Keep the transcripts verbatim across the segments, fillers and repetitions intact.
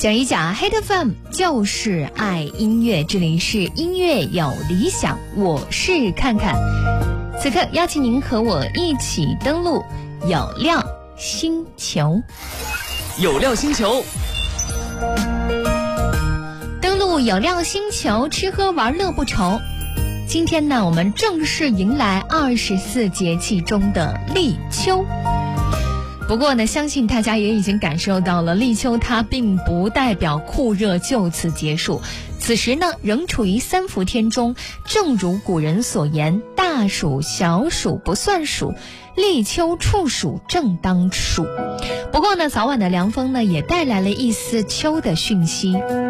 讲一讲 Hit F M 就是爱音乐，这里是音乐有理想，我是看看。此刻邀请您和我一起登录有料星球。 有料星球， 登录有料星球，吃喝玩乐不愁。今天呢，我们正式迎来二十四节气中的立秋。不过呢，相信大家也已经感受到了，立秋它并不代表酷热就此结束，此时呢仍处于三伏天中。正如古人所言，大暑小暑不算暑，立秋处暑正当暑。不过呢，早晚的凉风呢也带来了一丝秋的讯息，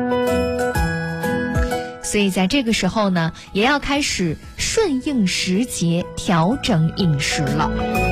所以在这个时候呢，也要开始顺应时节，调整饮食了。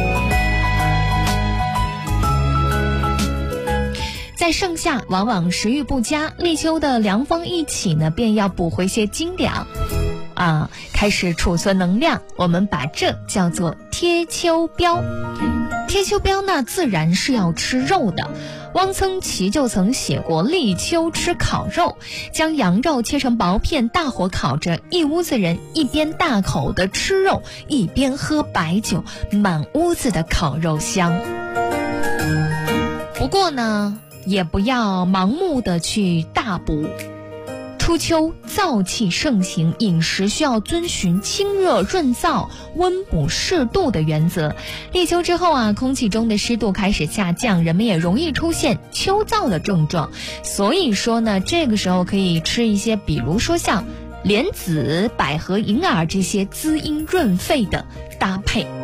在盛夏往往食欲不佳，立秋的凉风一起呢，便要补回些精粮啊，开始储存能量。我们把这叫做贴秋膘。贴秋膘呢，自然是要吃肉的。汪曾祺就曾写过立秋吃烤肉，将羊肉切成薄片，大火烤着，一屋子人一边大口的吃肉，一边喝白酒，满屋子的烤肉香。不过呢，也不要盲目的去大补。初秋燥气盛行，饮食需要遵循清热润燥、温补适度的原则。立秋之后啊，空气中的湿度开始下降，人们也容易出现秋燥的症状。所以说呢，这个时候可以吃一些，比如说像莲子、百合、银耳这些滋阴润肺的搭配。